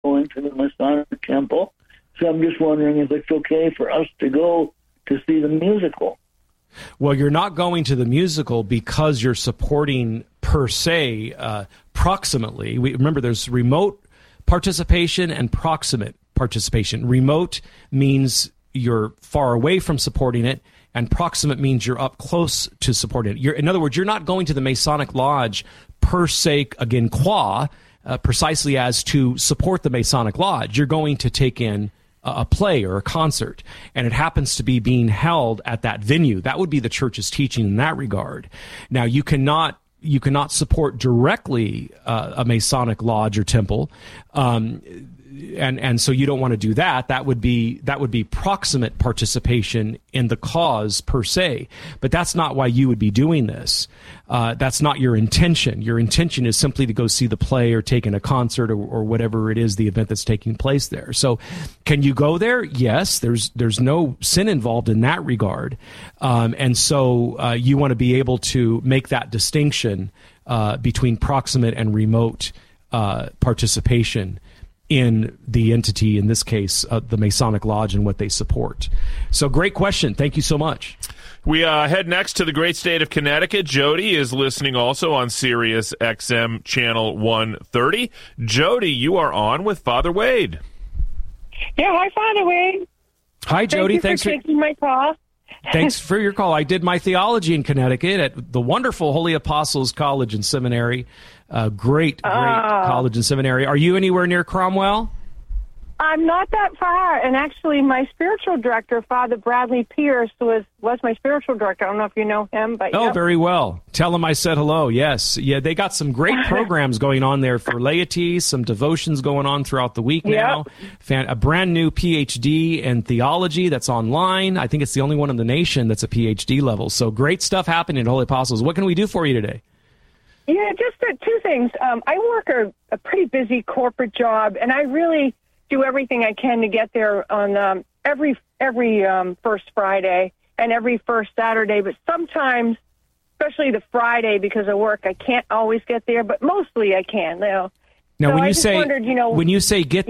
going to the Masonic Temple. So I'm just wondering if it's okay for us to go to see the musical. Well, you're not going to the musical because you're supporting, per se, proximately. Remember, there's remote participation and proximate participation. Remote means you're far away from supporting it, and proximate means you're up close to supporting it. In other words, you're not going to the Masonic Lodge per se, again, precisely as to support the Masonic Lodge. You're going to take in a play or a concert, and it happens to be being held at that venue. That would be the church's teaching in that regard. Now, you cannot support directly a Masonic lodge or temple, and so you don't want to do that. That would be proximate participation in the cause per se. But that's not why you would be doing this. That's not your intention. Your intention is simply to go see the play or take in a concert or whatever it is, the event that's taking place there. So can you go there? Yes, there's no sin involved in that regard. And so you want to be able to make that distinction between proximate and remote participation in the entity, in this case, the Masonic Lodge and what they support. So great question. Thank you so much. We head next to the great state of Connecticut. Jody is listening also on Sirius XM Channel 130. Jody, you are on with Father Wade. Yeah, hi, Father Wade. Hi, Jody. Thanks for taking my call. Thanks for your call. I did my theology in Connecticut at the wonderful Holy Apostles College and Seminary. Great college and seminary. Are you anywhere near Cromwell? I'm not that far, and actually my spiritual director, Father Bradley Pierce, was my spiritual director. I don't know if you know him, but Oh, very well. Tell him I said hello. Yes. Yeah, they got some great programs going on there for laity, some devotions going on throughout the week now. A brand new PhD in theology that's online. I think it's the only one in the nation that's a PhD level. So great stuff happening at Holy Apostles. What can we do for you today? Yeah, just two things. I work a pretty busy corporate job, and I really do everything I can to get there on every first Friday and every first Saturday. But sometimes, especially the Friday, because of work, I can't always get there. But mostly I can. Now, so when you say get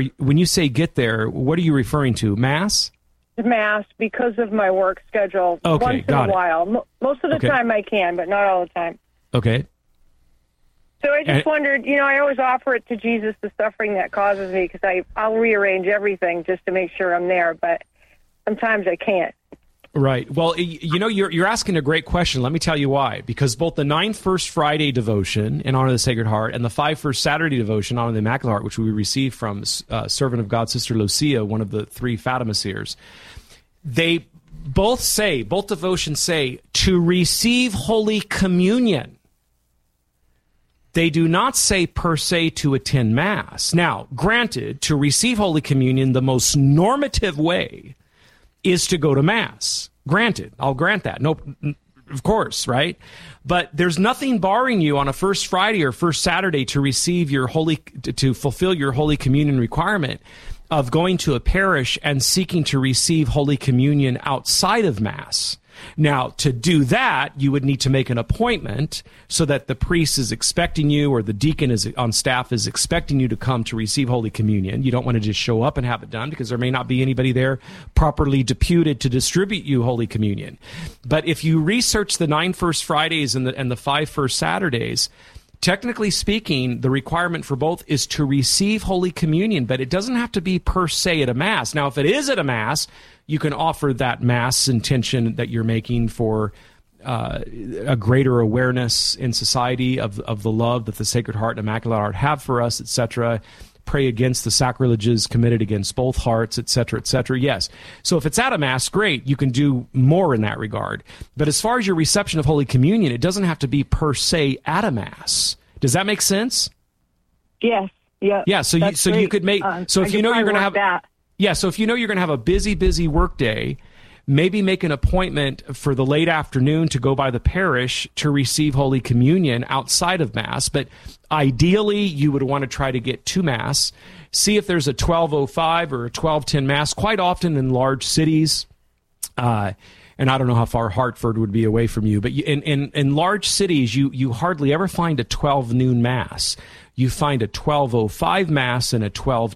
there, what are you referring to? Mass? Mass, because of my work schedule. Okay, once in a while. Most of the time I can, but not all the time. Okay. So I just wondered, I always offer it to Jesus, the suffering that causes me, because I'll rearrange everything just to make sure I'm there, but sometimes I can't. Right. Well, you're asking a great question. Let me tell you why. Because both the 9 First Friday devotion in honor of the Sacred Heart and the 5 First Saturday devotion in honor of the Immaculate Heart, which we received from Servant of God, Sister Lucia, one of the 3 Fatima seers, both devotions say to receive Holy Communion. They do not say per se to attend Mass. Now, granted, to receive Holy Communion, the most normative way is to go to Mass. Granted, I'll grant that. No, of course, right? But there's nothing barring you on a First Friday or First Saturday to receive to fulfill your Holy Communion requirement of going to a parish and seeking to receive Holy Communion outside of Mass. Now, to do that, you would need to make an appointment so that the priest is expecting you or the deacon on staff is expecting you to come to receive Holy Communion. You don't want to just show up and have it done because there may not be anybody there properly deputed to distribute you Holy Communion. But if you research the 9 First Fridays and the 5 First Saturdays, technically speaking, the requirement for both is to receive Holy Communion, but it doesn't have to be per se at a Mass. Now, if it is at a Mass, you can offer that Mass intention that you're making for a greater awareness in society of the love that the Sacred Heart and Immaculate Heart have for us, etc. Pray against the sacrileges committed against both hearts, etc., etc. Yes. So if it's at a Mass, great. You can do more in that regard. But as far as your reception of Holy Communion, it doesn't have to be per se at a Mass. Does that make sense? Yes. Yeah. Yeah. So you could make. So if you know you're going to have that. Yeah. So if you know you're going to have a busy work day, maybe make an appointment for the late afternoon to go by the parish to receive Holy Communion outside of Mass. But ideally, you would want to try to get to Mass. See if there's a 12:05 or a 12:10 Mass. Quite often in large cities, and I don't know how far Hartford would be away from you, but in large cities, you hardly ever find a 12 noon Mass. You find a 12:05 Mass and a 12:10